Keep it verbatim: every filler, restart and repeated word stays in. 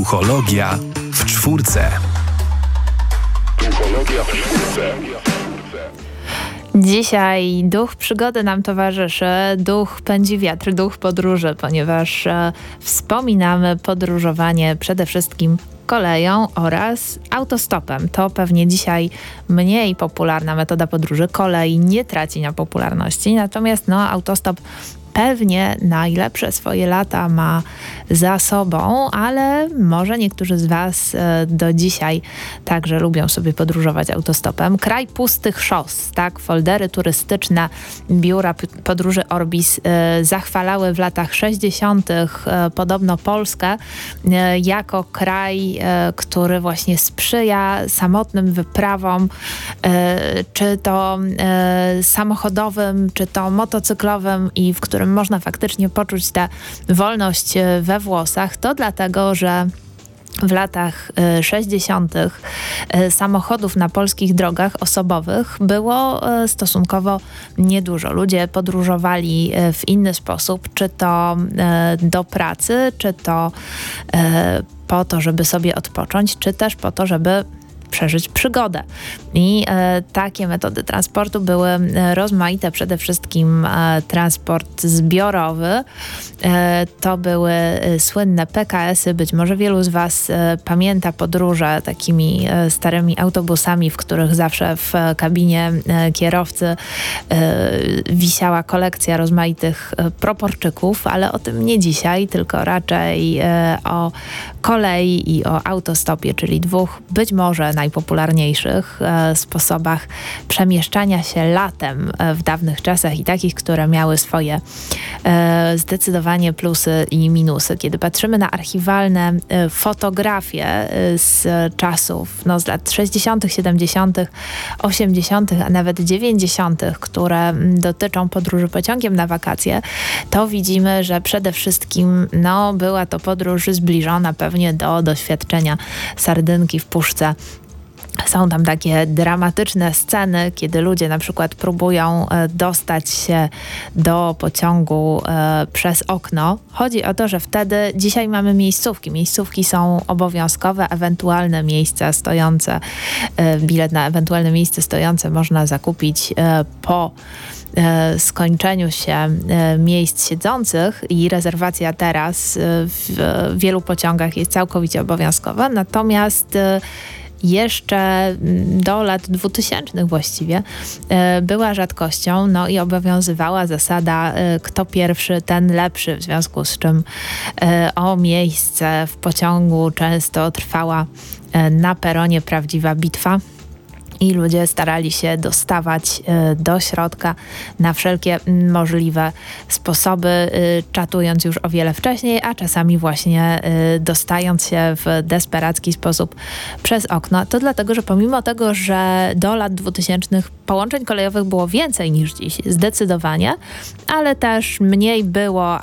Duchologia w czwórce. Duchologia w czwórce. Dzisiaj duch przygody nam towarzyszy, duch pędzi wiatr, duch podróży, ponieważ e, wspominamy podróżowanie przede wszystkim koleją oraz autostopem. To pewnie dzisiaj mniej popularna metoda podróży. Kolej nie traci na popularności, natomiast no, autostop pewnie najlepsze swoje lata ma za sobą, ale może niektórzy z Was e, do dzisiaj także lubią sobie podróżować autostopem. Kraj pustych szos, tak? Foldery turystyczne biura p- podróży Orbis e, zachwalały w latach sześćdziesiątych E, podobno Polskę e, jako kraj, e, który właśnie sprzyja samotnym wyprawom, e, czy to e, samochodowym, czy to motocyklowym i w którym można faktycznie poczuć tę wolność we włosach, to dlatego, że w latach sześćdziesiątych samochodów na polskich drogach osobowych było stosunkowo niedużo. Ludzie podróżowali w inny sposób, czy to do pracy, czy to po to, żeby sobie odpocząć, czy też po to, żeby przeżyć przygodę. I e, takie metody transportu były e, rozmaite, przede wszystkim e, transport zbiorowy. E, to były e, słynne P K S-y. Być może wielu z Was e, pamięta podróże takimi e, starymi autobusami, w których zawsze w e, kabinie e, kierowcy e, wisiała kolekcja rozmaitych e, proporczyków, ale o tym nie dzisiaj, tylko raczej e, o kolei i o autostopie, czyli dwóch być może najpopularniejszych e, sposobach przemieszczania się latem e, w dawnych czasach i takich, które miały swoje e, zdecydowanie plusy i minusy. Kiedy patrzymy na archiwalne e, fotografie e, z czasów, no z lat sześćdziesiątych, siedemdziesiątych, osiemdziesiątych, a nawet dziewięćdziesiątych, które m, dotyczą podróży pociągiem na wakacje, to widzimy, że przede wszystkim no, była to podróż zbliżona pewnie do doświadczenia sardynki w puszce. Są tam takie dramatyczne sceny, kiedy ludzie na przykład próbują e, dostać się do pociągu e, przez okno. Chodzi o to, że wtedy dzisiaj mamy miejscówki. Miejscówki są obowiązkowe, ewentualne miejsca stojące, e, bilet na ewentualne miejsce stojące można zakupić e, po e, skończeniu się e, miejsc siedzących i rezerwacja teraz e, w e, wielu pociągach jest całkowicie obowiązkowa. Natomiast e, jeszcze do lat dwutysięcznych właściwie e, była rzadkością, no i obowiązywała zasada e, kto pierwszy, ten lepszy, w związku z czym e, o miejsce w pociągu często trwała e, na peronie prawdziwa bitwa. I ludzie starali się dostawać y, do środka na wszelkie m, możliwe sposoby, y, czatując już o wiele wcześniej, a czasami właśnie y, dostając się w desperacki sposób przez okno. To dlatego, że pomimo tego, że do lat dwutysięcznych połączeń kolejowych było więcej niż dziś, zdecydowanie, ale też mniej było